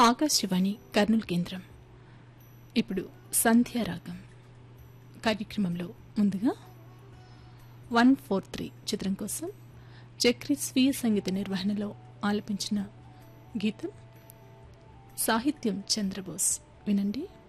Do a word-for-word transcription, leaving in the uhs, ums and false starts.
ఆకాశవాణి కర్నూలు కేంద్రం. ఇప్పుడు సంధ్యారాగం కార్యక్రమంలో ముందుగా వన్ ఫోర్ త్రీ చిత్రం కోసం చక్రి స్వీయ సంగీత నిర్వహణలో ఆలపించిన గీతం, సాహిత్యం చంద్రబోస్. వినండి.